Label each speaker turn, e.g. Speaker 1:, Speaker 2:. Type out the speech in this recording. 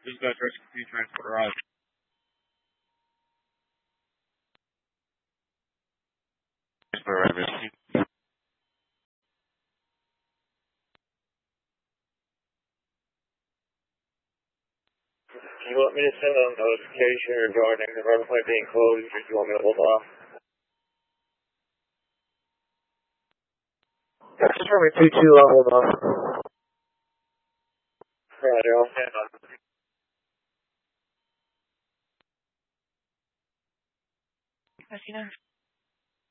Speaker 1: Just got rescue transporter out.
Speaker 2: Do you want me to send a notification regarding the runway being closed, or do you want me to hold off? Texas runway 22, I'll hold off. Roger, I'll stand on.
Speaker 3: Así no.